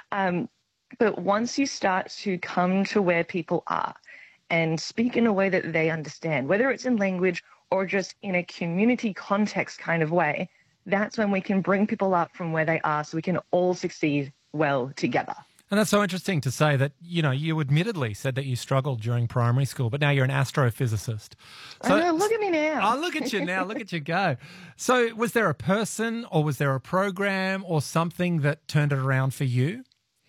But once you start to come to where people are and speak in a way that they understand, whether it's in language or just in a community context kind of way, that's when we can bring people up from where they are so we can all succeed well together. And that's so interesting to say that, you admittedly said that you struggled during primary school, but now you're an astrophysicist. So, I know, look at me now. Oh, look at you now. Look at you go. So was there a person or was there a program or something that turned it around for you?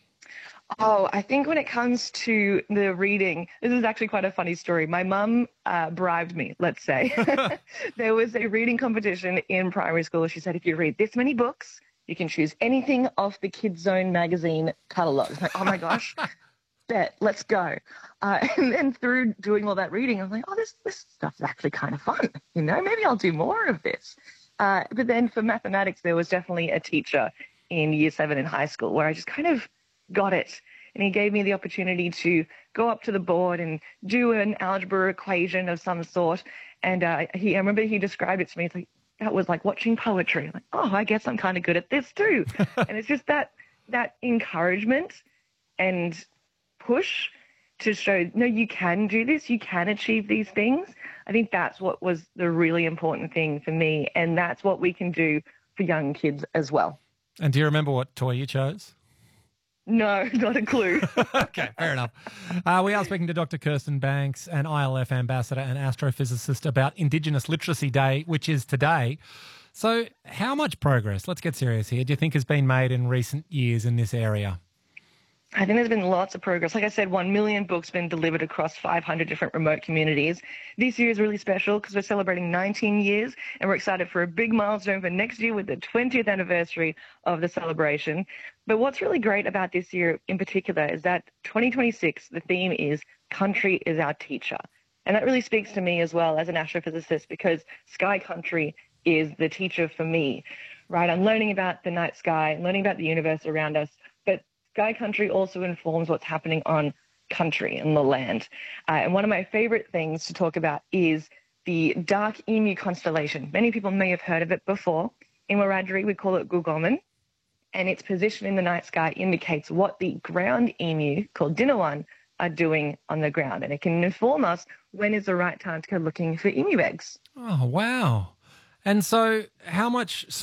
Oh, I think when it comes to the reading, this is actually quite a funny story. My mum bribed me, let's say. There was a reading competition in primary school. She said, if you read this many books, you can choose anything off the Kids Zone magazine catalogue. Like, oh my gosh, bet, let's go. And then through doing all that reading, I was like, oh, this stuff's actually kind of fun. Maybe I'll do more of this. But then for mathematics, there was definitely a teacher in year 7 in high school where I just kind of got it. And he gave me the opportunity to go up to the board and do an algebra equation of some sort. And I remember he described it to me. It's like, that was like watching poetry. I'm like, oh, I guess I'm kind of good at this too. And it's just that encouragement and push to show, no, you can do this. You can achieve these things. I think that's what was the really important thing for me. And that's what we can do for young kids as well. And do you remember what toy you chose? No, not a clue. Okay, fair enough. We are speaking to Dr. Kirsten Banks, an ILF ambassador and astrophysicist, about Indigenous Literacy Day, which is today. So how much progress, let's get serious here, do you think has been made in recent years in this area? I think there's been lots of progress. Like I said, 1 million books been delivered across 500 different remote communities. This year is really special because we're celebrating 19 years and we're excited for a big milestone for next year with the 20th anniversary of the celebration. But what's really great about this year in particular is that 2026, the theme is Country is Our Teacher. And that really speaks to me as well as an astrophysicist because sky country is the teacher for me, right? I'm learning about the night sky, learning about the universe around us. Sky country also informs what's happening on country and the land. And one of my favorite things to talk about is the Dark Emu constellation. Many people may have heard of it before. In Wiradjuri, we call it Gulgoman, and its position in the night sky indicates what the ground emu, called Dinawan, are doing on the ground. And it can inform us when is the right time to go looking for emu eggs. Oh, wow. And so and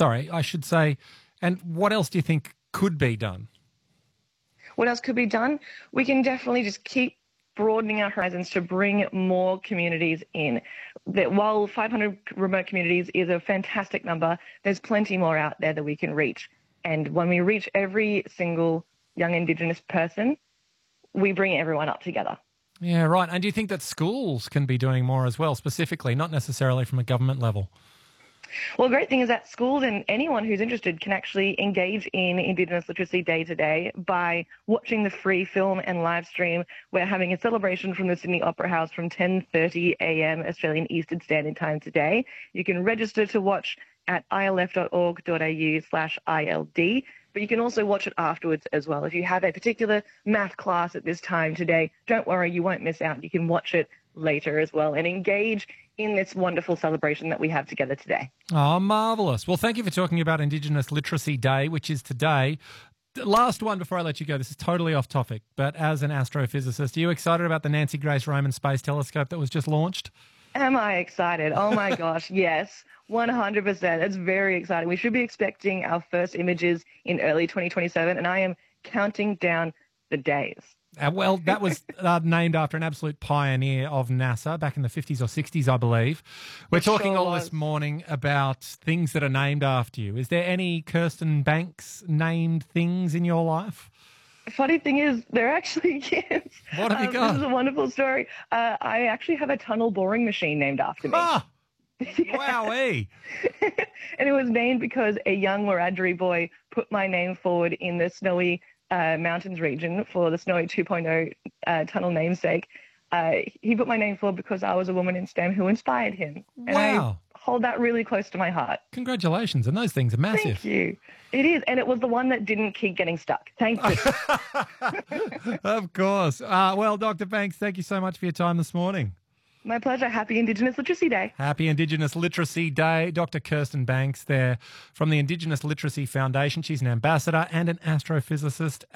what else do you think could be done? What else could be done? We can definitely just keep broadening our horizons to bring more communities in. That while 500 remote communities is a fantastic number, there's plenty more out there that we can reach. And when we reach every single young Indigenous person, we bring everyone up together. Yeah, right. And do you think that schools can be doing more as well, specifically, not necessarily from a government level? Well, the great thing is that schools and anyone who's interested can actually engage in Indigenous Literacy Day today by watching the free film and live stream. We're having a celebration from the Sydney Opera House from 10:30 a.m. Australian Eastern Standard Time today. You can register to watch at ilf.org.au/ILD, but you can also watch it afterwards as well. If you have a particular math class at this time today, don't worry, you won't miss out. You can watch it later as well and engage in this wonderful celebration that we have together today. Oh, marvellous. Well, thank you for talking about Indigenous Literacy Day, which is today. Last one before I let you go. This is totally off topic, but as an astrophysicist, are you excited about the Nancy Grace Roman Space Telescope that was just launched? Am I excited? Oh my gosh, yes, 100%. It's very exciting. We should be expecting our first images in early 2027, and I am counting down the days. Well, that was named after an absolute pioneer of NASA back in the 50s or 60s, I believe. We're talking all this morning about things that are named after you. Is there any Kirsten Banks named things in your life? Funny thing is, there actually is. What have you got? This is a wonderful story. I actually have a tunnel boring machine named after me. Ah! Wowee! And it was named because a young Wiradjuri boy put my name forward in the snowy mountains region for the Snowy 2.0 tunnel namesake. He put my name forward because I was a woman in STEM who inspired him. And wow. I hold that really close to my heart. Congratulations. And those things are massive. Thank you. It is. And it was the one that didn't keep getting stuck. Thank you. Of course. Well, Dr. Banks, thank you so much for your time this morning. My pleasure. Happy Indigenous Literacy Day. Happy Indigenous Literacy Day. Dr. Kirsten Banks there from the Indigenous Literacy Foundation. She's an ambassador and an astrophysicist.